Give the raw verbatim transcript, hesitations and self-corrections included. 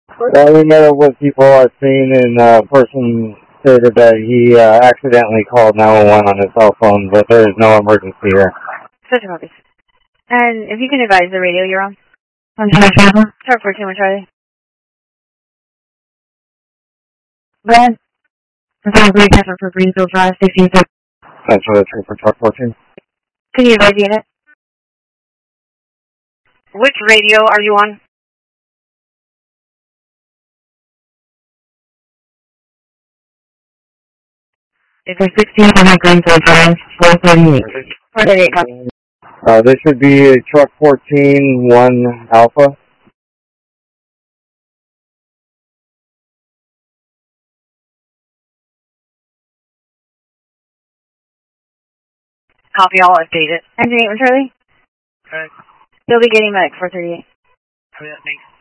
Well, we met up with people I've seen, and a person stated that he uh, accidentally called nine one one on his cell phone, but there is no emergency here. Such a copy. And if you can advise the radio you're on. On Charlie. Truck fourteen with Charlie. Brad. I'm trying to break effort for Greenfield Drive, sixteen six. That's for the trip for truck fourteen. Can you advise the unit? Which radio are you on? It's a sixteen hundred Greenfield Drive, four thirty-eight. four thirty-eight, copy. Uh, this should be a truck fourteen one Alpha. Copy, I'll update it. Engine eight with Charlie? Okay. They'll be getting back four thirty-eight. Oh, yeah, thanks.